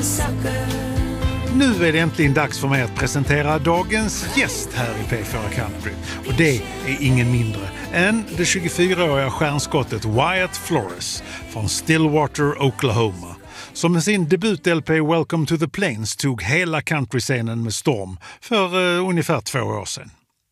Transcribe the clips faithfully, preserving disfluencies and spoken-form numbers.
Nu är det äntligen dags för mig att presentera dagens gäst här i P fyra Country. Och det är ingen mindre än det tjugofyraåriga stjärnskottet Wyatt Flores från Stillwater, Oklahoma, som med sin debut-L P Welcome to the Plains tog hela countryscenen med storm för uh, ungefär två år sedan.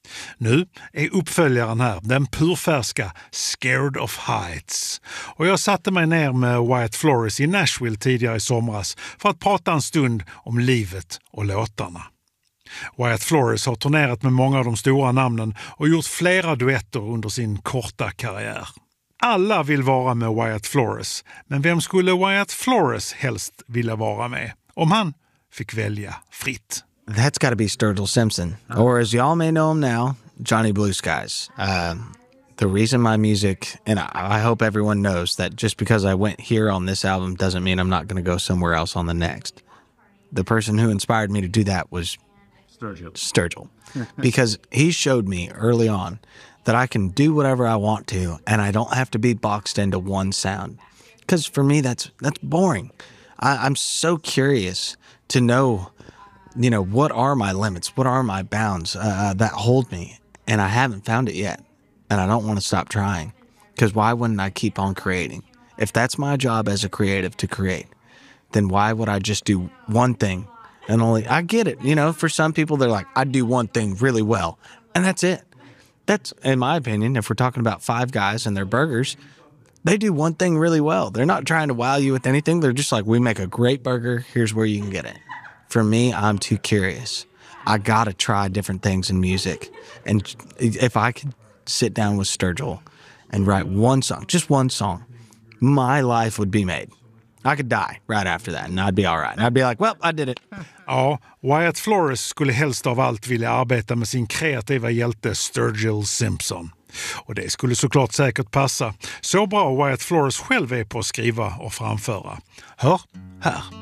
Nu är uppföljaren här, den purfärska Scared of Heights. Och jag satte mig ner med Wyatt Flores i Nashville tidigare i somras för att prata en stund om livet och låtarna. Wyatt Flores har turnerat med många av de stora namnen och gjort flera duetter under sin korta karriär. Alla vill vara med Wyatt Flores, men vem skulle Wyatt Flores helst vilja vara med om han fick välja fritt? That's got to be Sturgill Simpson, or as y'all may know him now, Johnny Blue Skies. Um, the reason my music, and I, I hope everyone knows that just because I went here on this album doesn't mean I'm not going to go somewhere else on the next. The person who inspired me to do that was Sturgill. Sturgill. Because he showed me early on that I can do whatever I want to, and I don't have to be boxed into one sound. Because for me, that's that's boring. I, I'm so curious to know, you know, what are my limits? What are my bounds uh, that hold me? And I haven't found it yet. And I don't want to stop trying. Because why wouldn't I keep on creating? If that's my job as a creative to create, then why would I just do one thing? And only, I get it. You know, for some people, they're like, I do one thing really well. And that's it. That's, in my opinion, if we're talking about Five Guys and their burgers, they do one thing really well. They're not trying to wow you with anything. They're just like, we make a great burger. Here's where you can get it. For me, I'm too curious. I gotta try different things in music. And if I could sit down with Sturgill and write one song, just one song, my life would be made. I could die right after that and I'd be all right. I'd be like, well, I did it. Ja, Wyatt Flores skulle helst av allt vilja arbeta med sin kreativa hjälte Sturgill Simpson. Och det skulle såklart säkert passa. Så bra Wyatt Flores själv är på att skriva och framföra. Hör här.